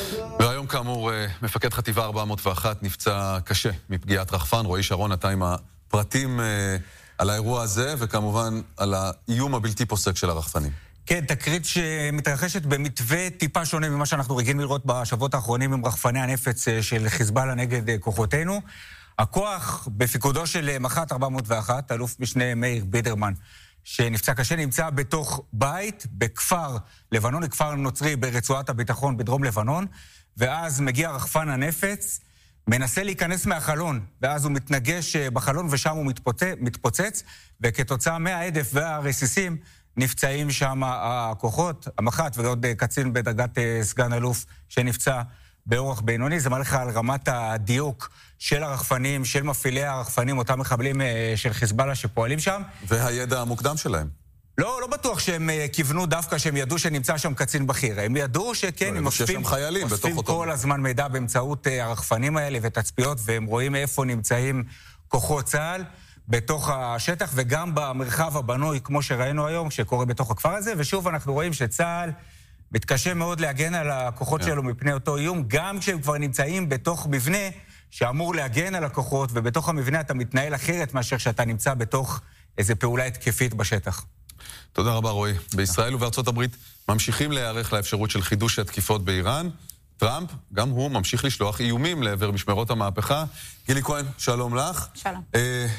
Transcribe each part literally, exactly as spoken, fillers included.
והיום כאמור מפקד חטיבה ארבע מאות ואחת נפצע קשה מפגיעת רחפן. רועי שרון, אתה עם הפרטים על האירוע הזה וכמובן על האיום הבלתי פוסק של הרחפנים. כן, תקרית שמתרחשת במתווה טיפה שונה ממה שאנחנו רגילים לראות בשבועות האחרונים עם רחפני הנפץ של חיזבאללה נגד כוחותינו. הכוח בפיקודו של מח"ט ארבע מאות ואחת, אלוף משנה מאיר בידרמן, שנפצע קשה, נמצא בתוך בית בכפר לבנון, כפר נוצרי ברצועת הביטחון בדרום לבנון, ואז מגיע רחפן הנפץ, מנסה להיכנס מהחלון, ואז הוא מתנגש בחלון ושם הוא מתפוצץ, מתפוצץ וכתוצאה מההדף והרסיסים נפצעים שם הכוחות, המח"ט ועוד קצין בדרגת סגן אלוף שנפצע באורח בינוני. זה מראה לך על רמת הדיוק של הרחפנים, של מפעילי הרחפנים, אותם מחבלים של חיזבאללה שפועלים שם. והידע המוקדם שלהם. לא, לא בטוח שהם כיוונו דווקא שהם ידעו שנמצא שם קצין בכיר. הם ידעו שכן, הם אוספים, אוספים כל הזמן מידע באמצעות הרחפנים האלה ותצפיות, והם רואים איפה נמצאים כוחות צה"ל בתוך השטח, וגם במרחב הבנוי, כמו שראינו היום, שקורה בתוך הכפר הזה. ושוב אנחנו רואים שצה"ל מתקשה מאוד להגן על הכוחות שלו מפני אותו איום, גם כשהם כבר נמצאים בתוך מבנה שאמור להגן על הכוחות, ובתוך המבנה אתה מתנהל אחרת מאשר שאתה נמצא בתוך איזו פעולה התקפית בשטח. תודה רבה רועי. בישראל ובארצות הברית ממשיכים להיערך לאפשרות של חידוש התקיפות באיראן. טראמפ, גם הוא ממשיך לשלוח איומים לעבר משמרות המהפכה. גילי כהן, שלום לך. שלום. אה,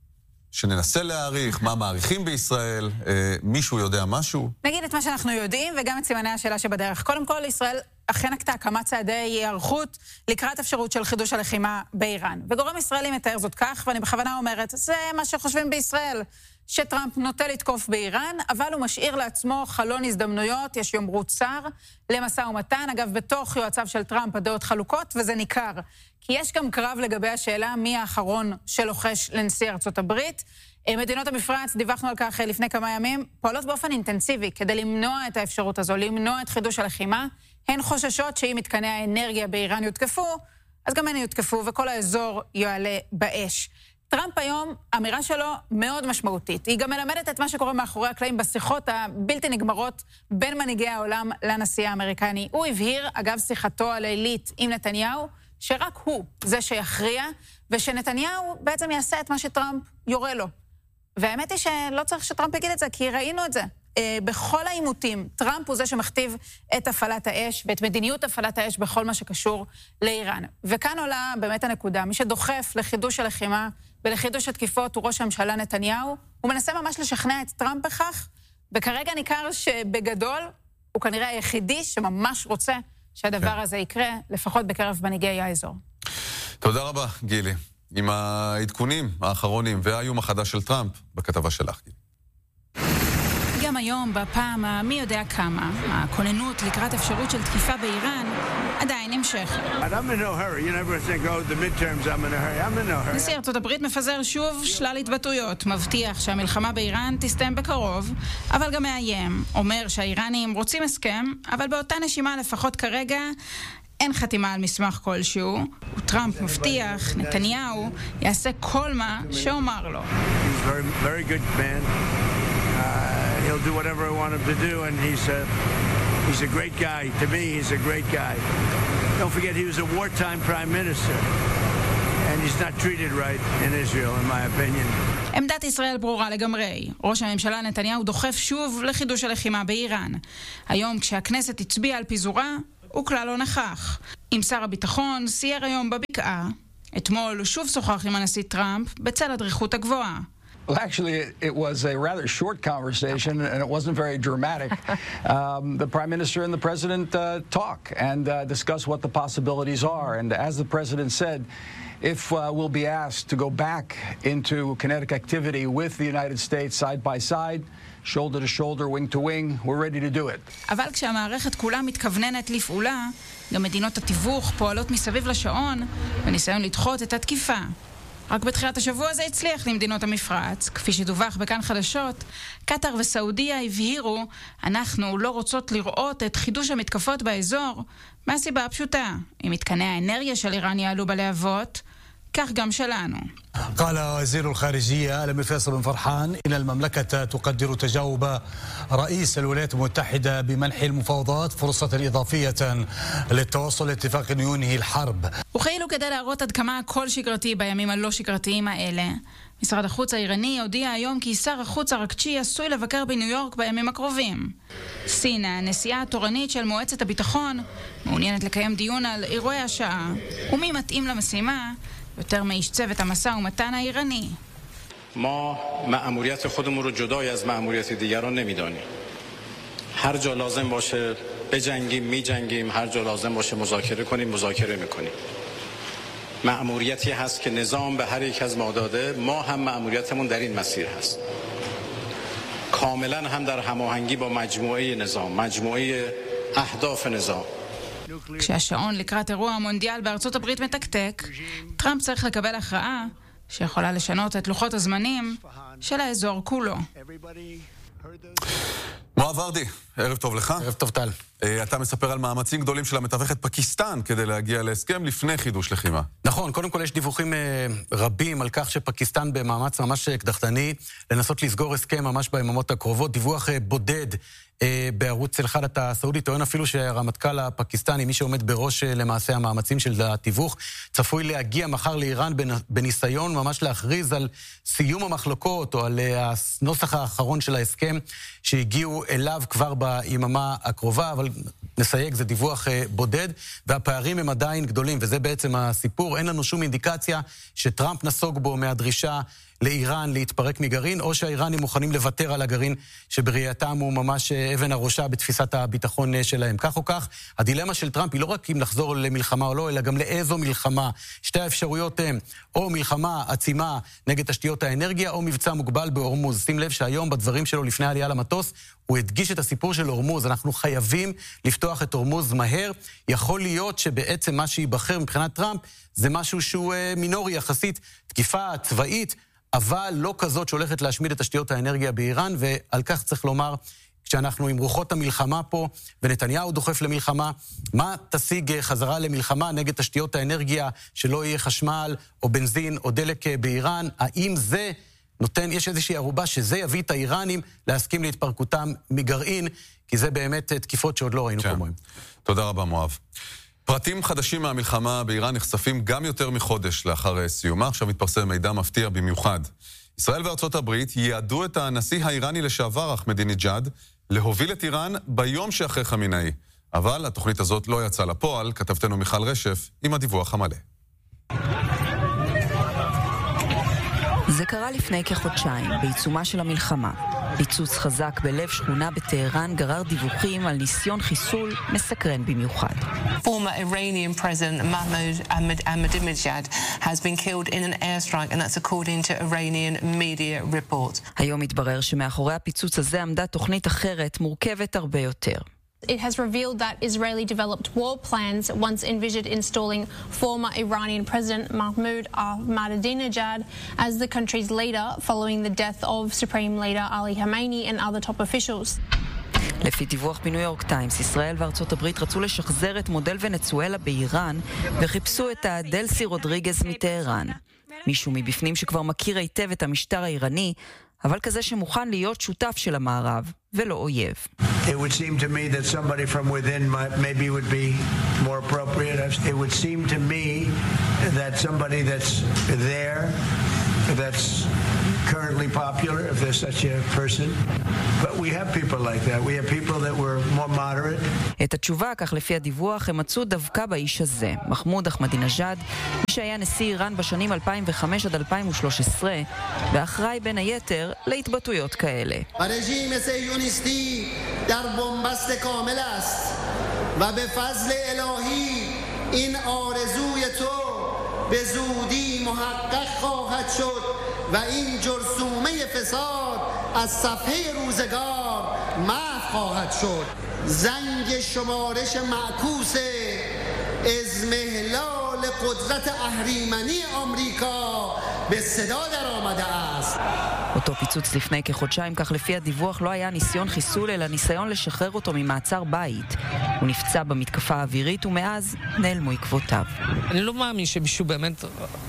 שננסה להעריך, מה מעריכים בישראל, אה, מישהו יודע משהו? נגיד את מה שאנחנו יודעים וגם את סימני השאלה שבדרך. קודם כל, ישראל אכן נקטה כמה צעדי היערכות לקראת אפשרות של חידוש הלחימה באיראן. וגורם ישראלי מתאר זאת כך, ואני בכוונה אומרת, זה מה שחושבים בישראל, שטראמפ נוטה לתקוף באיראן, אבל הוא משאיר לעצמו חלון הזדמנויות, יש יאמרו צר, למשא ומתן. אגב, בתוך יועציו של טראמפ הדעות חלוקות, וזה ניכר. כי יש גם קרב לגבי השאלה מי האחרון שלוחש לנשיא ארצות הברית. מדינות המפרץ, דיווחנו על כך לפני כמה ימים, פועלות באופן אינטנסיבי כדי למנוע את האפשרות הזו, למנוע את חידוש הלחימה. הן חוששות שאם מתקני האנרגיה באיראן יותקפו, אז גם הן יותקפו וכל האזור יועלה באש. טראמפ היום, האמירה שלו מאוד משמעותית. היא גם מלמדת את מה שקורה מאחורי הקלעים בשיחות הבלתי נגמרות בין מנהיגי העולם לנשיא האמריקני. הוא הבהיר, אגב שיחתו הלילית עם נתניהו, שרק הוא זה שיכריע, ושנתניהו בעצם יעשה את מה שטראמפ יורה לו. והאמת היא שלא צריך שטראמפ יגיד את זה, כי ראינו את זה. בכל העימותים, טראמפ הוא זה שמכתיב את הפעלת האש ואת מדיניות הפעלת האש בכל מה שקשור לאיראן. וכאן עולה באמת הנקודה, מי שדוחף לחידוש הלחימה ולחידוש התקיפות הוא ראש הממשלה נתניהו, הוא מנסה ממש לשכנע את טראמפ בכך, וכרגע ניכר שבגדול הוא כנראה היחידי שממש רוצה שהדבר הזה יקרה, לפחות בקרב מנהיגי האזור. תודה רבה, גילי. עם העדכונים האחרונים והאיום החדש של טראמפ בכתבה שלך, גילי. גם היום, בפעם המי יודע כמה, הכוננות לקראת אפשרות של תקיפה באיראן עדיין נמשכת. נשיא ארצות הברית מפזר שוב שלל התבטאויות, מבטיח שהמלחמה באיראן תסתיים בקרוב, אבל גם מאיים, אומר שהאיראנים רוצים הסכם, אבל באותה נשימה לפחות כרגע אין חתימה על מסמך כלשהו, וטראמפ מבטיח, נתניהו יעשה כל מה שאומר לו. He's very, very good man. Uh, he'll do whatever I want him to do, and he's a, he's a great guy. To me, he's a great guy. Don't forget, he was a wartime prime minister, and he's not treated right in Israel, in my opinion. עמדת ישראל ברורה לגמרי. ראש הממשלה נתניהו דוחף שוב לחידוש הלחימה באיראן. היום כשהכנסת הצביעה על פיזורה, הוא כלל לא נכח. עם שר הביטחון סייר היום בבקעה. אתמול הוא שוב שוחח עם הנשיא טראמפ בצל הדריכות הגבוהה. Well, actually, it, it was a rather short conversation, and it wasn't very dramatic. um, the Prime Minister and the President uh, talk and uh, discuss what the possibilities are. And as the President said, if uh, we'll be asked to go back into kinetic activity with the United States side by side, shoulder to shoulder, wing to wing, we're ready to do it. אבל כשהמערכת כולה מתכווננת לפעולה, גם מדינות התיווך פועלות מסביב לשעון בניסיון לדחות את התקיפה. רק בתחילת השבוע הזה הצליח למדינות המפרץ. כפי שדווח בכאן חדשות, קטר וסעודיה הבהירו, אנחנו לא רוצות לראות את חידוש המתקפות באזור, מהסיבה הפשוטה. אם מתקני האנרגיה של איראן יעלו בלהבות, כך גם שלנו. قال وزير الخارجية لم فيصل بن فرحان إن المملكة تقدر تجاوب رئيس الولايات المتحدة بمنح المفاوضات فرصة إضافية للتوصل لاتفاق ينهي الحرب. וכאילו כדי להראות עד כמה הכל שגרתי בימים הלא שגרתיים האלה, משרד החוץ האיראני הודיע היום כי שר החוץ ארקצ'י עשוי לבקר בניו יורק בימים הקרובים. סין, הנשיאה התורנית של מועצת הביטחון, מעוניינת לקיים דיון על אירועי השעה, ומי מתאים למשימה יותר מאיש צוות המשא ומתן האיראני. ما مأموریت خودمون رو جدای از مأموریت دیگران نمیدانیم. هر جا لازم باشه بجنگیم میجنگیم، هر جا لازم باشه مذاکره کنیم مذاکره میکنیم. مأموریتی هست که نظام به هر یک از ما داده، ما هم مأموریتمون در این مسیر هست. کاملا هم در هماهنگی با مجموعه نظام، مجموعه اهداف نظام. כשהשעון לקראת אירוע המונדיאל בארצות הברית מתקתק, טראמפ צריך לקבל הכרעה שיכולה לשנות את לוחות הזמנים של האזור כולו. מואב ורדי, ערב טוב לך. ערב טוב טל. אתה מספר על מאמצים גדולים של המתווכת פקיסטן כדי להגיע להסכם לפני חידוש לחימה. נכון, קודם כל יש דיווחים רבים על כך שפקיסטן במאמץ ממש קדחתני לנסות לסגור הסכם ממש ביממות הקרובות. דיווח בודד בערוץ אל-חדאת הסעודי טוען אפילו שהרמטכ"ל הפקיסטני, מי שעומד בראש למעשה המאמצים של התיווך, צפוי להגיע מחר לאיראן בניסיון ממש להכריז על סיום המחלוקות או על הנוסח האחרון של ההסכם שהגיעו אליו כבר ביממה הקרובה, אבל נסייג, זה דיווח בודד, והפערים הם עדיין גדולים, וזה בעצם הסיפור. אין לנו שום אינדיקציה שטראמפ נסוג בו מהדרישה לאיראן להתפרק מגרעין, או שהאיראנים מוכנים לוותר על הגרעין שבראייתם הוא ממש אבן הראשה בתפיסת הביטחון שלהם. כך או כך, הדילמה של טראמפ היא לא רק אם לחזור למלחמה או לא, אלא גם לאיזו מלחמה. שתי האפשרויות הן או מלחמה עצימה נגד תשתיות האנרגיה, או מבצע מוגבל בהורמוז. שים לב שהיום בדברים שלו לפני העלייה למטוס, הוא הדגיש את הסיפור של הורמוז. אנחנו חייבים לפתוח את הורמוז מהר. יכול להיות שבעצם מה שיבחר מבחינת טראמפ זה משהו שהוא מינורי יחסית, תקיפה צבאית, אבל לא כזאת שהולכת להשמיד את תשתיות האנרגיה באיראן, ועל כך צריך לומר, כשאנחנו עם רוחות המלחמה פה, ונתניהו דוחף למלחמה, מה תשיג חזרה למלחמה נגד תשתיות האנרגיה, שלא יהיה חשמל או בנזין או דלק באיראן? האם זה נותן, יש איזושהי ערובה שזה יביא את האיראנים להסכים להתפרקותם מגרעין, כי זה באמת תקיפות שעוד לא ראינו כמוהם. תודה רבה מואב. פרטים חדשים מהמלחמה באיראן נחשפים גם יותר מחודש לאחר סיומה. עכשיו מתפרסם מידע מפתיע במיוחד. ישראל וארצות הברית יעדו את הנשיא האיראני לשעבר אחמדינג'אד להוביל את איראן ביום שאחרי חמינאי. אבל התוכנית הזאת לא יצאה לפועל. כתבתנו מיכל רשף עם הדיווח המלא. זה קרה לפני כחודשיים, בעיצומה של המלחמה. פיצוץ חזק בלב שכונה בטהרן גרר דיווחים על ניסיון חיסול מסקרן במיוחד. Former Iranian President Mahmoud Ahmadinejad has been killed in an airstrike, and that's according to Iranian media reports. היום התברר שמאחורי הפיצוץ הזה עמדה תוכנית אחרת, מורכבת הרבה יותר. It has revealed that Israeli-developed war plans once envisioned installing former Iranian President Mahmoud Ahmadinejad as the country's leader following the death of Supreme Leader Ali Khamenei and other top officials. לפי דיווח בניו יורק טיימס, ישראל וארצות הברית רצו לשחזר את מודל ונצואלה באיראן וחיפשו את הדלסי רודריגז מטהרן. מישהו מבפנים שכבר מכיר היטב את המשטר האיראני, אבל כזה שמוכן להיות שותף של המערב ולא אויב. It would seem to me that somebody from within might, maybe would be more appropriate. It would seem to me that somebody that's there, that's currently popular, if there's such a person. But we have people like that. We have people that were more moderate. את התשובה, כך לפי הדיווח, הם מצאו דווקא באיש הזה, מחמוד אחמדינג'אד, מי שהיה נשיא איראן בשנים אלפיים וחמש עד אלפיים ושלוש עשרה, ואחראי בין היתר להתבטאויות כאלה. הרז'ים הציוניסטי در بنبست کامل است و به فضل الهی این آرزوی تو به زودی محقق خواهد شد و این جرثومه فساد از صفحه روزگار محو خواهد شد. زنگ شمارش معکوس اضمحلال قدرت اهریمنی آمریکا به صدا در آمده است. אותו פיצוץ לפני כחודשיים, כך לפי הדיווח, לא היה ניסיון חיסול, אלא ניסיון לשחרר אותו ממעצר בית. הוא נפצע במתקפה האווירית, ומאז נעלמו עקבותיו. אני לא מאמין שמישהו באמת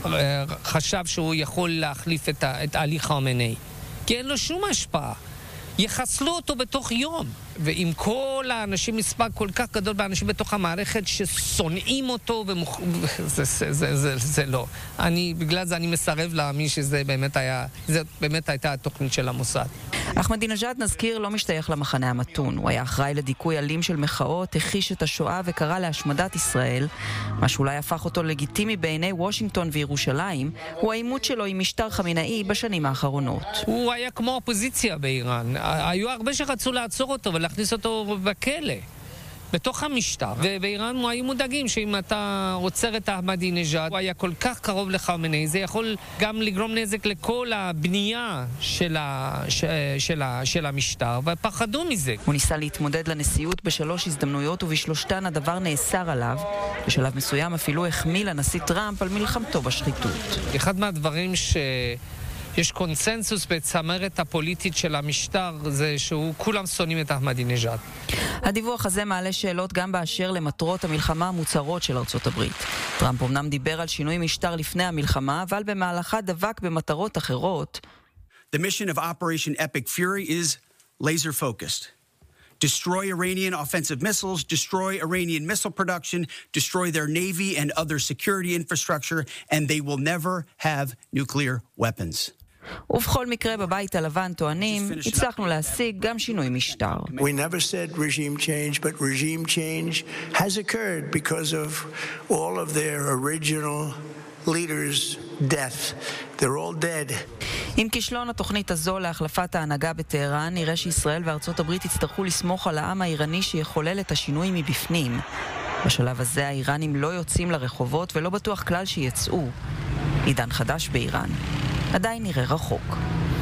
חשב שהוא יכול להחליף את, את עלי חמינאי, כי אין לו שום השפעה. יחסלו אותו בתוך יום. ועם כל האנשים, מספר כל כך גדול באנשים בתוך המערכת ששונאים אותו, ומוכ... זה, זה, זה, זה, זה לא. אני, בגלל זה אני מסרב להאמין שזה באמת היה, זה באמת הייתה התוכנית של המוסד. אחמדינג'אד, נזכיר, לא משתייך למחנה המתון. הוא היה אחראי לדיכוי אלים של מחאות, הכחיש את השואה וקרא להשמדת ישראל. מה שאולי הפך אותו לגיטימי בעיני וושינגטון וירושלים, הוא העימות שלו עם משטר חמינאי בשנים האחרונות. הוא היה כמו אופוזיציה באיראן. היו הרבה שרצו לעצור אותו ולהכניס אותו בכלא, בתוך המשטר. ובאיראן היו מודאגים שאם אתה עוצר את אחמדינג'אד, הוא היה כל כך קרוב לחמינאי, זה יכול גם לגרום נזק לכל הבנייה של, ה, ש, של, ה, של המשטר, ופחדו מזה. הוא ניסה להתמודד לנשיאות בשלוש הזדמנויות, ובשלושתן הדבר נאסר עליו. בשלב מסוים אפילו החמיא לנשיא טראמפ על מלחמתו בשחיתות. אחד מהדברים ש... יש קונסנזוס בצמרת הפוליטית של המשטר, זה שהוא כולם שונאים את אחמדינג'אד. הדיווח הזה מעלה שאלות גם באשר למטרות המלחמה המוצהרות של ארצות הברית. טראמפ אמנם דיבר על שינוי משטר לפני המלחמה, אבל במהלכה דבק במטרות אחרות. The mission of Operation Epic Fury is laser focused. Destroy Iranian offensive missiles, destroy Iranian missile production, destroy their navy and other security infrastructure, and they will never have nuclear weapons. ובכל מקרה בבית הלבן טוענים, הצלחנו להשיג גם שינוי משטר. We never said regime change, but regime change has occurred because of all of their original leaders' death. They're all dead. עם כישלון התוכנית הזו להחלפת ההנהגה בטהרן, נראה שישראל וארצות הברית יצטרכו לסמוך על העם האיראני שיחולל את השינוי מבפנים. בשלב הזה האיראנים לא יוצאים לרחובות ולא בטוח כלל שיצאו. עידן חדש באיראן. עדיין נראה רחוק.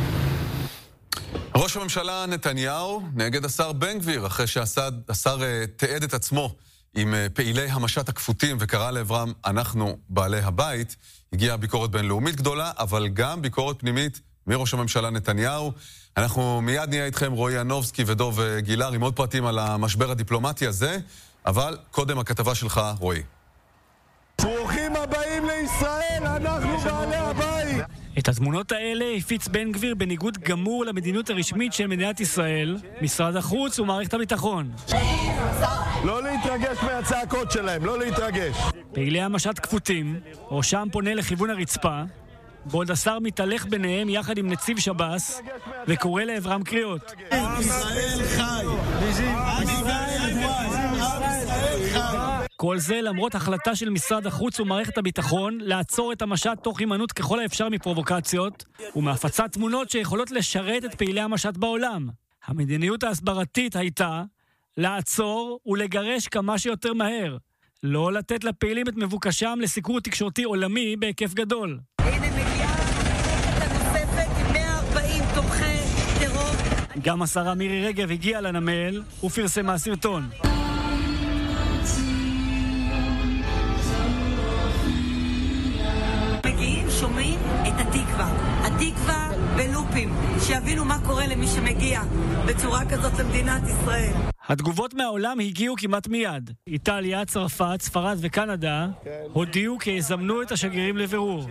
ראש הממשלה נתניהו נגד השר בן גביר, אחרי שהשר תעד את עצמו עם פעילי המשט הכפותים וקרא לעברם אנחנו בעלי הבית. הגיעה ביקורת בינלאומית גדולה, אבל גם ביקורת פנימית מראש הממשלה נתניהו. אנחנו מיד נהיה איתכם רועי אנובסקי ודוב גילר עם עוד פרטים על המשבר הדיפלומטי הזה, אבל קודם הכתבה שלך, רועי. ברוכים הבאים לישראל, אנחנו בעלי הבית. את התמונות האלה הפיץ בן גביר בניגוד גמור למדיניות הרשמית של מדינת ישראל, משרד החוץ ומערכת הביטחון. לא להתרגש מהצעקות שלהם, לא להתרגש. פעילי המשט כפותים, ראשם פונה לכיוון הרצפה, בעוד השר מתהלך ביניהם יחד עם נציב שב"ס וקורא לעברם קריאות. עם ישראל חי! עם ישראל חי! כל זה למרות החלטה של משרד החוץ ומערכת הביטחון לעצור את המשט תוך הימנעות ככל האפשר מפרובוקציות ומהפצת תמונות שיכולות לשרת את פעילי המשט בעולם. המדיניות ההסברתית הייתה לעצור ולגרש כמה שיותר מהר, לא לתת לפעילים את מבוקשם לסיקור תקשורתי עולמי בהיקף גדול. הנה מגיעה את הנוספת עם מאה וארבעים תומכי טרור. גם השרה מירי רגב הגיעה לנמל ופרסמה סרטון. מגיעים, שומעים את התקווה. התקווה בלופים, שיבינו מה קורה למי שמגיע בצורה כזאת למדינת ישראל. התגובות מהעולם הגיעו כמעט מיד. איטליה, צרפת, ספרד וקנדה הודיעו כי יזמנו את השגרירים לבירור.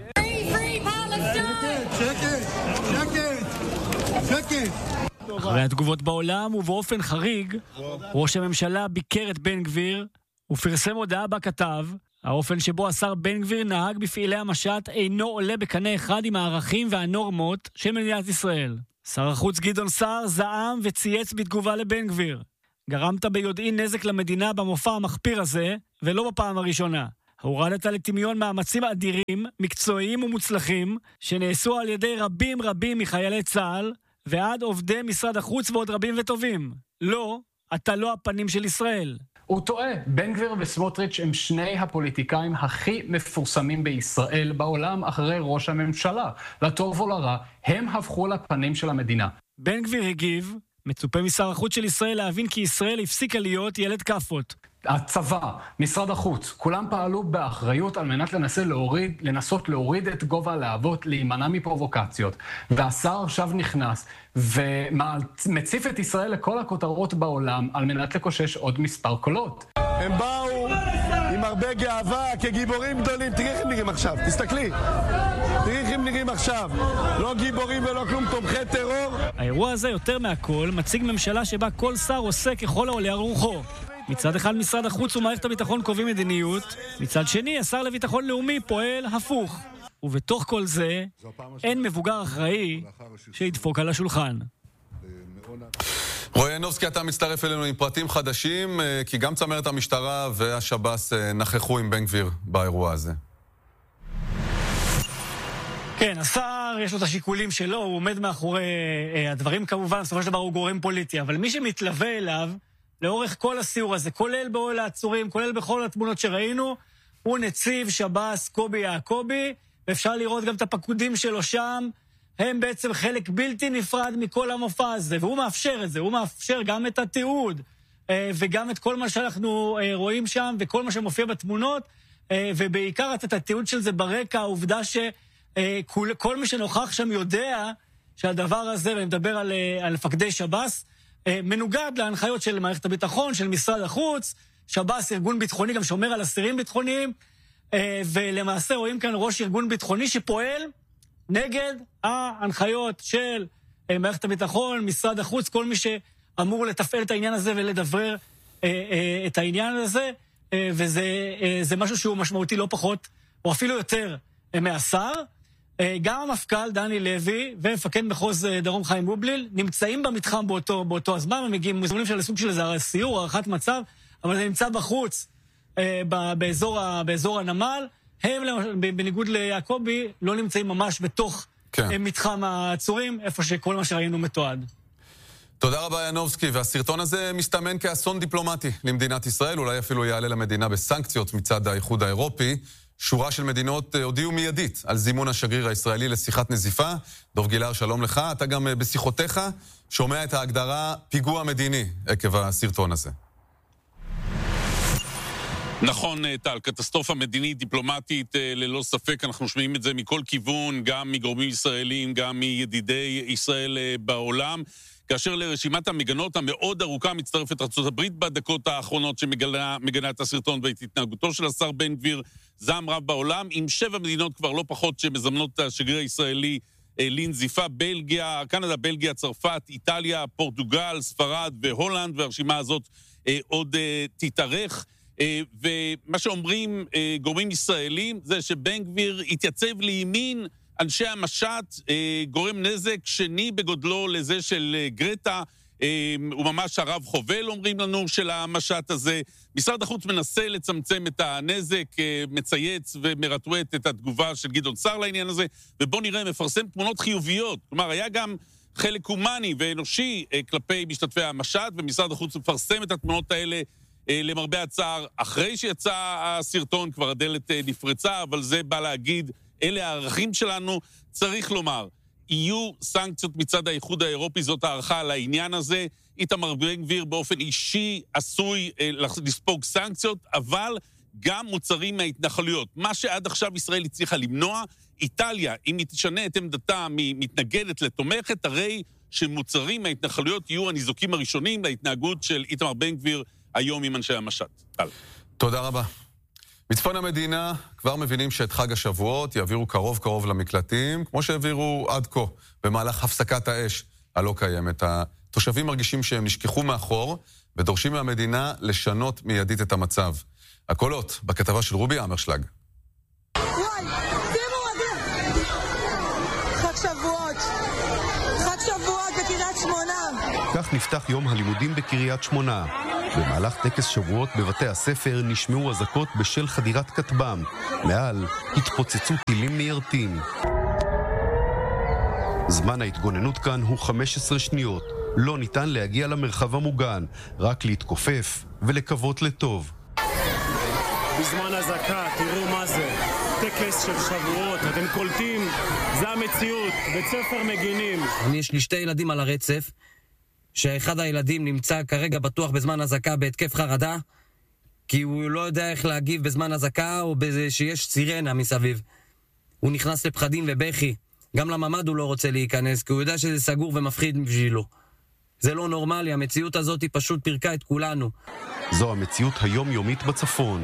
שקט, שקט, שקט. אחרי התגובות בעולם ובאופן חריג, ראש הממשלה ביקר את בן גביר ופרסם הודעה בה כתב, האופן שבו השר בן גביר נהג בפעילי המשט אינו עולה בקנה אחד עם הערכים והנורמות של מדינת ישראל. שר החוץ גדעון סער זעם וצייץ בתגובה לבן גביר. גרמת ביודעין נזק למדינה במופע המחפיר הזה, ולא בפעם הראשונה. הורדת לטמיון מאמצים אדירים, מקצועיים ומוצלחים, שנעשו על ידי רבים רבים מחיילי צה"ל, ועד עובדי משרד החוץ ועוד רבים וטובים. לא, אתה לא הפנים של ישראל. הוא טועה. בן גביר וסמוטריץ' הם שני הפוליטיקאים הכי מפורסמים בישראל בעולם אחרי ראש הממשלה. לטוב או לרע, הם הפכו לפנים של המדינה. בן גביר הגיב, מצופה משר החוץ של ישראל להבין כי ישראל הפסיקה להיות ילד כפות. הצבא, משרד החוץ, כולם פעלו באחריות על מנת לנסה להוריד, לנסות להוריד את גובה הלהבות, להימנע מפרובוקציות. והשר עכשיו נכנס ומציף את ישראל לכל הכותרות בעולם על מנת לקושש עוד מספר קולות. הם באו עם הרבה גאווה, כגיבורים גדולים. תראי איך הם נראים עכשיו, תסתכלי. תראי איך הם נראים עכשיו. לא גיבורים ולא כלום, תומכי טרור. האירוע הזה יותר מהכל מציג ממשלה שבה כל שר עושה ככל העולה על רוחו. מצד אחד משרד החוץ ומערכת הביטחון קובעים מדיניות, מצד שני השר לביטחון לאומי פועל הפוך. ובתוך כל זה אין מבוגר אחראי שידפוק על השולחן. רועי ינובסקי, אתה מצטרף אלינו עם פרטים חדשים, כי גם צמרת המשטרה והשב"ס נכחו עם בן גביר באירוע הזה. כן, השר יש לו את השיקולים שלו, הוא עומד מאחורי הדברים כמובן, בסופו של דבר הוא גורם פוליטי, אבל מי שמתלווה אליו לאורך כל הסיור הזה, כולל באוהל העצורים, כולל בכל התמונות שראינו, הוא נציב שב"ס קובי יעקובי, ואפשר לראות גם את הפקודים שלו שם, הם בעצם חלק בלתי נפרד מכל המופע הזה, והוא מאפשר את זה, הוא מאפשר גם את התיעוד, וגם את כל מה שאנחנו רואים שם, וכל מה שמופיע בתמונות, ובעיקר את התיעוד של זה ברקע, העובדה שכל מי שנוכח שם יודע שהדבר הזה, ואני מדבר על, על מפקדי שב"ס, מנוגד להנחיות של מערכת הביטחון, של משרד החוץ, שב"ס ארגון ביטחוני, גם שומר על אסירים ביטחוניים, ולמעשה רואים כאן ראש ארגון ביטחוני שפועל נגד ההנחיות של מערכת הביטחון, משרד החוץ, כל מי שאמור לתפעל את העניין הזה ולדברר את העניין הזה, וזה זה משהו שהוא משמעותי לא פחות, או אפילו יותר מהשר. גם המפכ"ל דני לוי ומפקד מחוז דרום חיים בובליל נמצאים במתחם באותו, באותו הזמן, הם מגיעים מוזמנים של הסוג של איזה סיור, הערכת מצב, אבל זה נמצא בחוץ, באזור, באזור הנמל. הם, בניגוד ליעקובי, לא נמצאים ממש בתוך כן. מתחם העצורים, איפה שכל מה שראינו מתועד. תודה רבה ינובסקי, והסרטון הזה מסתמן כאסון דיפלומטי למדינת ישראל, אולי אפילו יעלה למדינה בסנקציות מצד האיחוד האירופי. שורה של מדינות הודיעו מיידית על זימון השגריר הישראלי לשיחת נזיפה. דוב גילהר, שלום לך. אתה גם בשיחותיך שומע את ההגדרה פיגוע מדיני עקב הסרטון הזה. נכון, טל, קטסטרופה מדינית, דיפלומטית, ללא ספק, אנחנו שומעים את זה מכל כיוון, גם מגורמים ישראלים, גם מידידי ישראל בעולם, כאשר לרשימת המגנות המאוד ארוכה מצטרפת ארצות הברית בדקות האחרונות שמגנה את הסרטון ואת התנהגותו של השר בן גביר, זעם רב בעולם, עם שבע מדינות כבר לא פחות שמזמנות את השגריר הישראלי לנזיפה, בלגיה, קנדה, בלגיה, צרפת, איטליה, פורטוגל, ספרד והולנד, והרשימה הזאת עוד תתארך. ומה שאומרים גורמים ישראלים זה שבן גביר התייצב לימין אנשי המשט, גורם נזק שני בגודלו לזה של גרטה, הוא ממש הרב חובל אומרים לנו של המשט הזה. משרד החוץ מנסה לצמצם את הנזק, מצייץ ומרטווט את התגובה של גדעון סער לעניין הזה, ובוא נראה, מפרסם תמונות חיוביות, כלומר היה גם חלק הומני ואנושי כלפי משתתפי המשט, ומשרד החוץ מפרסם את התמונות האלה למרבה הצער, אחרי שיצא הסרטון, כבר הדלת נפרצה, אבל זה בא להגיד, אלה הערכים שלנו, צריך לומר, יהיו סנקציות מצד האיחוד האירופי, זאת הערכה על העניין הזה, איתמר בן גביר באופן אישי עשוי לספוג סנקציות, אבל גם מוצרים מההתנחלויות. מה שעד עכשיו ישראל הצליחה למנוע, איטליה, אם היא תשנה את עמדתה ממתנגדת לתומכת, הרי שמוצרים מההתנחלויות יהיו הניזוקים הראשונים להתנהגות של איתמר בן גביר, היום עם אנשי המשט. תודה רבה. בצפון המדינה כבר מבינים שאת חג השבועות יעבירו קרוב קרוב למקלטים, כמו שהעבירו עד כה, במהלך הפסקת האש הלא קיימת. התושבים מרגישים שהם נשכחו מאחור, ודורשים מהמדינה לשנות מיידית את המצב. הקולות בכתבה של רובי אמרשלג. וואי, תראו אדיר! חג שבועות! חג שבועות בקריית שמונה! כך נפתח יום הלימודים בקריית שמונה. במהלך טקס שבועות בבתי הספר נשמעו אזעקות בשל חדירת כטב"ם. מעל התפוצצו טילים מיירטים. זמן ההתגוננות כאן הוא חמש עשרה שניות. לא ניתן להגיע למרחב המוגן, רק להתכופף ולקוות לטוב. בזמן הזקה, תראו מה זה. טקס של שבועות, אתם קולטים, זה המציאות, בית ספר מגינים. אני יש לי שתי ילדים על הרצף, שאחד הילדים נמצא כרגע בטוח בזמן הזקה בהתקף חרדה, כי הוא לא יודע איך להגיב בזמן הזקה או בזה שיש סירנה מסביב. הוא נכנס לפחדים ובכי. גם לממד הוא לא רוצה להיכנס, כי הוא יודע שזה סגור ומפחיד בשבילו. זה לא נורמלי, המציאות הזאת היא פשוט פרקה את כולנו. זו המציאות היומיומית בצפון.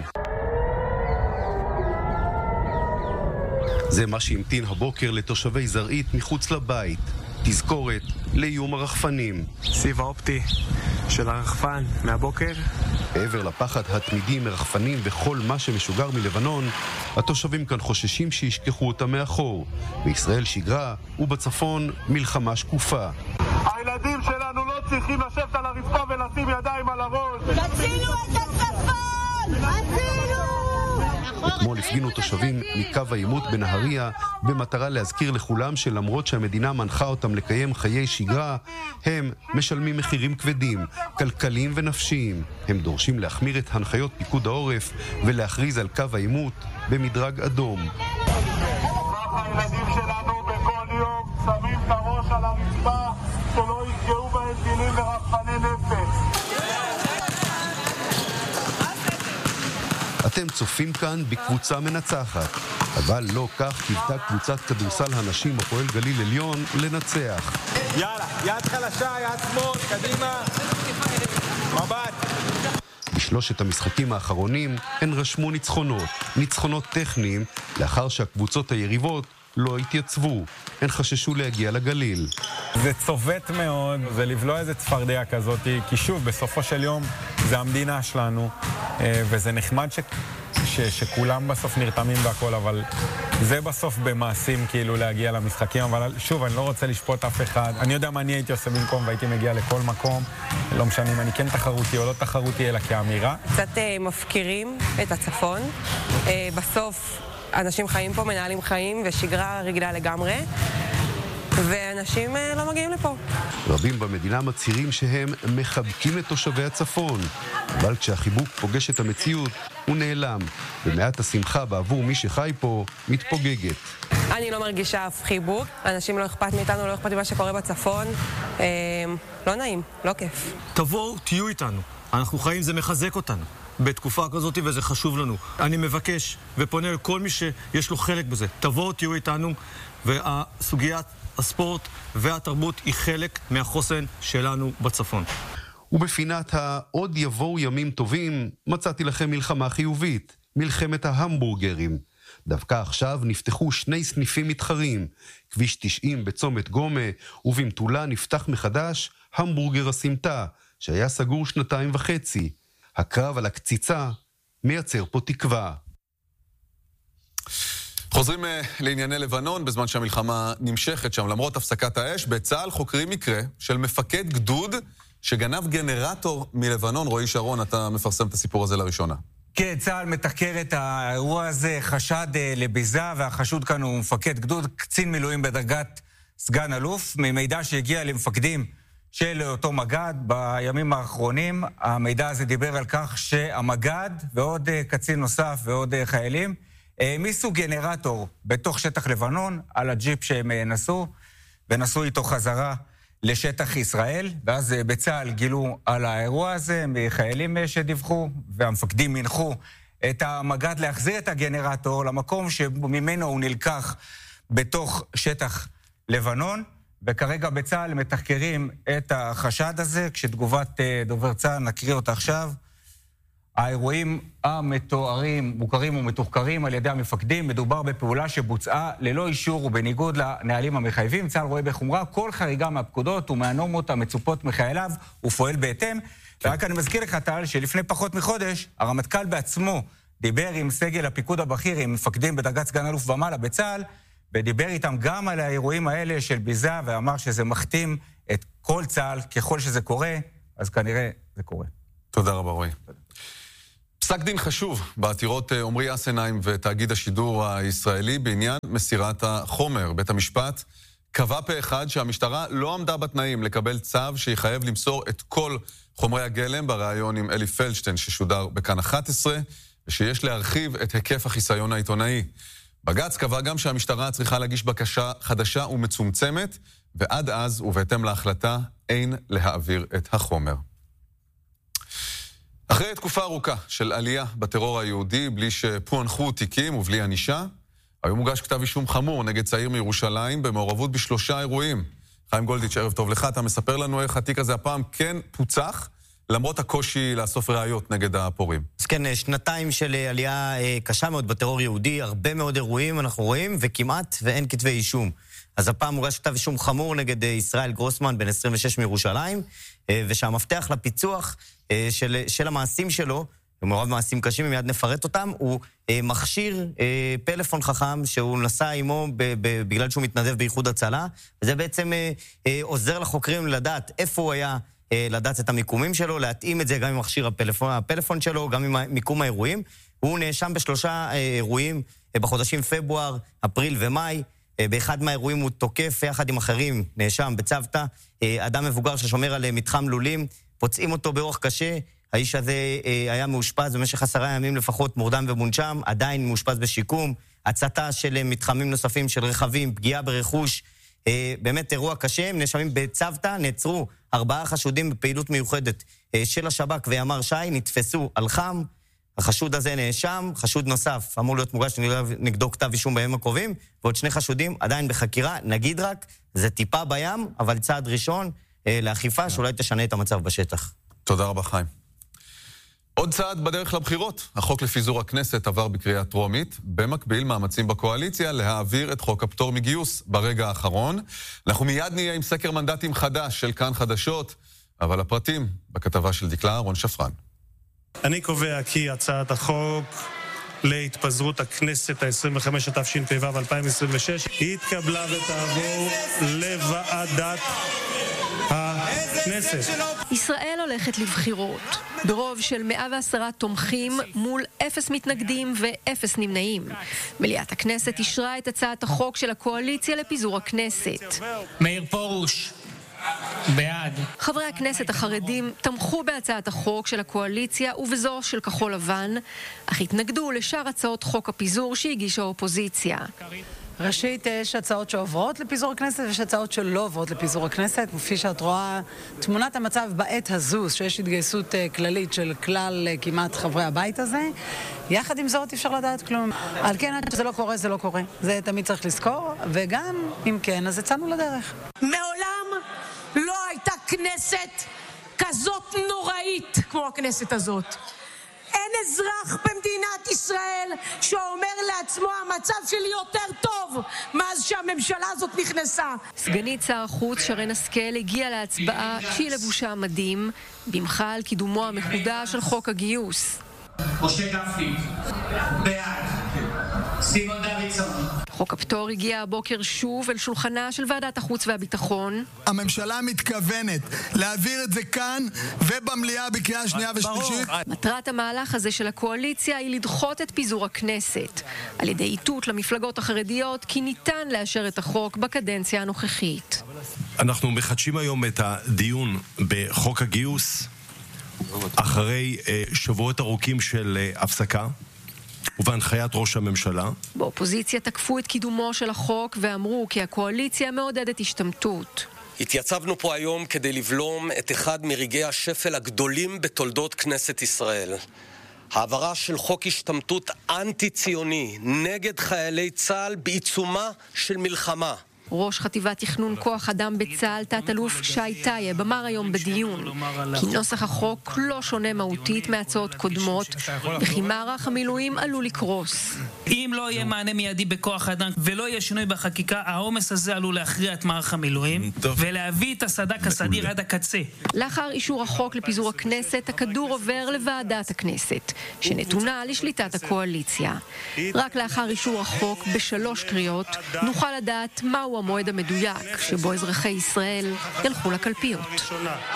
זה מה שהמתין הבוקר לתושבי זרעית מחוץ לבית. תזכורת לאיום הרחפנים. סיב האופטי של הרחפן מהבוקר. בעבר לפחד התמידי מרחפנים וכל מה שמשוגר מלבנון, התושבים כאן חוששים שישכחו אותם מאחור. בישראל שגרה ובצפון מלחמה שקופה. הילדים שלנו לא צריכים לשבת על הרצפה ולשים ידיים על הראש. תצילו את הצפון! תצילו! אתמול הפגינו תושבים מקו העימות בנהריה במטרה להזכיר לכולם שלמרות שהמדינה מנחה אותם לקיים חיי שגרה, הם משלמים מחירים כבדים, כלכליים ונפשיים. הם דורשים להחמיר את הנחיות פיקוד העורף ולהכריז על קו העימות במדרג אדום. הילדים שלנו בכל יום שמים את הראש על הרצפה שלא יפגעו בהם טילים ורחפני נפץ. אתם צופים כאן בקבוצה מנצחת, אבל לא כך קיוותה קבוצת כדורסל הנשים הפועל גליל עליון לנצח. יאללה, יד חלשה, יד שמאל, קדימה, מבט. בשלושת המשחקים האחרונים הן רשמו ניצחונות, ניצחונות טכניים, לאחר שהקבוצות היריבות לא התייצבו. הן חששו להגיע לגליל. זה צובט מאוד, זה לבלוע איזה צפרדיה כזאת, כי שוב, בסופו של יום זה המדינה שלנו, וזה נחמד ש... ש... שכולם בסוף נרתמים והכל, אבל זה בסוף במעשים כאילו להגיע למשחקים, אבל שוב, אני לא רוצה לשפוט אף אחד. אני יודע מה אני הייתי עושה במקום, והייתי מגיע לכל מקום, לא משנה אם אני כן תחרותי או לא תחרותי, אלא כאמירה. קצת uh, מפקירים את הצפון. Uh, בסוף אנשים חיים פה, מנהלים חיים, ושגרה רגילה לגמרי. ואנשים לא מגיעים לפה. רבים במדינה מצהירים שהם מחבקים את תושבי הצפון, אבל כשהחיבוק פוגש את המציאות, הוא נעלם, ומעט השמחה בעבור מי שחי פה מתפוגגת. אני לא מרגישה אף חיבוק, אנשים לא אכפת מאיתנו, לא אכפת ממה שקורה בצפון, אה, לא נעים, לא כיף. תבואו, תהיו איתנו, אנחנו חיים, זה מחזק אותנו. בתקופה כזאת, וזה חשוב לנו. אני מבקש ופונה לכל מי שיש לו חלק בזה. תבואו, תהיו איתנו, והסוגיית הספורט והתרבות היא חלק מהחוסן שלנו בצפון. ובפינת העוד יבואו ימים טובים, מצאתי לכם מלחמה חיובית, מלחמת ההמבורגרים. דווקא עכשיו נפתחו שני סניפים מתחרים, כביש תשעים בצומת גומה, ובמטולה נפתח מחדש המבורגר הסמטה, שהיה סגור שנתיים וחצי. הקרב על הקציצה מייצר פה תקווה. חוזרים uh, לענייני לבנון, בזמן שהמלחמה נמשכת שם, למרות הפסקת האש, בצה"ל חוקרים מקרה של מפקד גדוד שגנב גנרטור מלבנון. רועי שרון, אתה מפרסם את הסיפור הזה לראשונה. כן, צה"ל מתחקר את האירוע הזה, חשד uh, לביזה, והחשוד כאן הוא מפקד גדוד, קצין מילואים בדרגת סגן אלוף, ממידע שהגיע למפקדים של אותו מגד בימים האחרונים. המידע הזה דיבר על כך שהמגד ועוד uh, קצין נוסף ועוד uh, חיילים, העמיסו גנרטור בתוך שטח לבנון על הג'יפ שהם נסעו, ונסעו איתו חזרה לשטח ישראל, ואז בצה"ל גילו על האירוע הזה מחיילים שדיווחו, והמפקדים מנחו את המגד להחזיר את הגנרטור למקום שממנו הוא נלקח בתוך שטח לבנון, וכרגע בצה"ל מתחקרים את החשד הזה, כשתגובת דובר צה"ל נקריא אותה עכשיו. האירועים המתוארים, מוכרים ומתוחקרים על ידי המפקדים, מדובר בפעולה שבוצעה ללא אישור ובניגוד לנהלים המחייבים. צה"ל רואה בחומרה כל חריגה מהפקודות ומהנורמות המצופות מחייליו, ופועל בהתאם. ורק אני מזכיר לך, טל, שלפני פחות מחודש, הרמטכ"ל בעצמו דיבר עם סגל הפיקוד הבכיר, עם מפקדים בדרגת סגן אלוף ומעלה בצה"ל, ודיבר איתם גם על האירועים האלה של ביזה, ואמר שזה מחתים את כל צה"ל. ככל שזה קורה, אז כנראה זה קורה. תודה רבה, רועי. פסק דין חשוב בעתירות עומרי אסנהיים ותאגיד השידור הישראלי בעניין מסירת החומר. בית המשפט קבע פה אחד שהמשטרה לא עמדה בתנאים לקבל צו שיחייב למסור את כל חומרי הגלם בריאיון עם אלי פלדשטיין ששודר בכאן אחת עשרה, ושיש להרחיב את היקף החיסיון העיתונאי. בג"ץ קבע גם שהמשטרה צריכה להגיש בקשה חדשה ומצומצמת, ועד אז ובהתאם להחלטה אין להעביר את החומר. אחרי תקופה ארוכה של עלייה בטרור היהודי, בלי שפוענחו תיקים ובלי ענישה, היום מוגש כתב אישום חמור נגד צעיר מירושלים במעורבות בשלושה אירועים. חיים גולדיץ', ערב טוב לך, אתה מספר לנו איך התיק הזה הפעם כן פוצח, למרות הקושי לאסוף ראיות נגד הפורעים. אז כן, שנתיים של עלייה קשה מאוד בטרור יהודי, הרבה מאוד אירועים אנחנו רואים, וכמעט ואין כתבי אישום. אז הפעם מוגש כתב אישום חמור נגד ישראל גרוסמן, בן עשרים ושש מירושלים, ושהמפתח לפיצוח של, של המעשים שלו, ומעורב מעשים קשים, מיד נפרט אותם, הוא מכשיר פלאפון חכם שהוא נסע עמו בגלל שהוא מתנדב באיחוד הצלה, וזה בעצם עוזר לחוקרים לדעת איפה הוא היה, לדעת את המיקומים שלו, להתאים את זה גם עם מכשיר הפלאפון, הפלאפון שלו, גם עם מיקום האירועים. הוא נאשם בשלושה אירועים בחודשים פברואר, אפריל ומאי. באחד מהאירועים הוא תוקף יחד עם אחרים, נאשם בצוותא, אדם מבוגר ששומר על מתחם לולים, פוצעים אותו באורח קשה. האיש הזה היה מאושפז במשך עשרה ימים לפחות, מורדם ומונשם, עדיין מאושפז בשיקום, הצתה של מתחמים נוספים של רכבים, פגיעה ברכוש, באמת אירוע קשה. הם נאשמים בצוותא, נעצרו ארבעה חשודים בפעילות מיוחדת של השב"כ וימ"ר ש"י, נתפסו על חם. החשוד הזה נאשם, חשוד נוסף אמור להיות מוגש נגדו כתב אישום בימים הקרובים, ועוד שני חשודים עדיין בחקירה. נגיד רק, זה טיפה בים, אבל צעד ראשון לאכיפה שאולי תשנה את המצב בשטח. תודה רבה, חיים. עוד צעד בדרך לבחירות. החוק לפיזור הכנסת עבר בקריאה טרומית, במקביל מאמצים בקואליציה להעביר את חוק הפטור מגיוס ברגע האחרון. אנחנו מיד נהיה עם סקר מנדטים חדש של כאן חדשות, אבל הפרטים בכתבה של דקלה רון שפרן. אני קובע כי הצעת החוק להתפזרות הכנסת ה-עשרים וחמש התשפ"ו אלפיים עשרים ושש התקבלה ותעבור לוועדת הכנסת. ישראל הולכת לבחירות ברוב של מאה ועשרה תומכים מול אפס מתנגדים ואפס נמנעים. מליאת הכנסת אישרה את הצעת החוק של הקואליציה לפיזור הכנסת. מאיר פרוש בעד. חברי הכנסת החרדים תמכו בהצעת החוק של הקואליציה ובזו של כחול לבן, אך התנגדו לשאר הצעות חוק הפיזור שהגישה האופוזיציה. ראשית, יש הצעות שעוברות לפיזור הכנסת ויש הצעות שלא עוברות לפיזור הכנסת. כפי שאת רואה, תמונת המצב בעת הזו, שיש התגייסות כללית של כלל כמעט חברי הבית הזה, יחד עם זאת אפשר לדעת כלום. על כן, עד שזה לא קורה, זה לא קורה. זה תמיד צריך לזכור, וגם אם כן, אז יצאנו לדרך. מעולם לא הייתה כנסת כזאת נוראית כמו הכנסת הזאת. אין אזרח במדינת ישראל שאומר לעצמו המצב שלי יותר טוב מאז שהממשלה הזאת נכנסה. סגנית שר החוץ שרן השכל הגיעה להצבעה כשהיא לבושה מדים, במחה על קידומו המחודש של חוק הגיוס. משה גפני, בעד. סימון דוידסון. חוק הפטור הגיע הבוקר שוב אל שולחנה של ועדת החוץ והביטחון. הממשלה מתכוונת להעביר את זה כאן ובמליאה בקריאה שנייה ושלישית. מטרת המהלך הזה של הקואליציה היא לדחות את פיזור הכנסת, על ידי איתות למפלגות החרדיות כי ניתן לאשר את החוק בקדנציה הנוכחית. אנחנו מחדשים היום את הדיון בחוק הגיוס אחרי שבועות ארוכים של הפסקה ובהנחיית ראש הממשלה. באופוזיציה תקפו את קידומו של החוק ואמרו כי הקואליציה מעודדת השתמטות. התייצבנו פה היום כדי לבלום את אחד מרגעי השפל הגדולים בתולדות כנסת ישראל. העברה של חוק השתמטות אנטי-ציוני נגד חיילי צה"ל בעיצומה של מלחמה. ראש חטיבת תכנון כוח אדם בצה"ל, תת-אלוף שי טייב, אמר היום בדיון כי נוסח החוק לא שונה מהותית מהצעות קודמות וכי מערך המילואים עלול לקרוס. אם לא יהיה מענה מיידי בכוח אדם ולא יהיה שינוי בחקיקה, העומס הזה עלול להכריע את מערך המילואים ולהביא את הסד"כ הסדיר עד הקצה. לאחר אישור החוק לפיזור הכנסת, הכדור עובר לוועדת הכנסת, שנתונה לשליטת הקואליציה. רק לאחר אישור החוק בשלוש קריאות נוכל לדעת מהו המועד המדויק שבו אזרחי ישראל ילכו לקלפיות.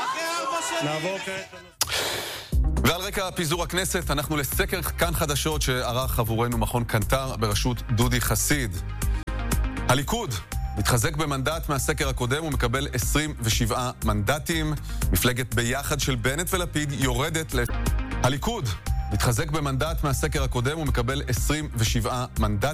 ועל רקע פיזור הכנסת אנחנו לסקר כאן חדשות שערך עבורנו מכון קנטר בראשות דודי חסיד. הליכוד מתחזק במנדט מהסקר הקודם ומקבל עשרים ושבעה מנדטים. מפלגת ביחד של בנט ולפיד יורדת ל... הליכוד מתחזק במנדט מהסקר הקודם ומקבל עשרים ושבעה מנדטים.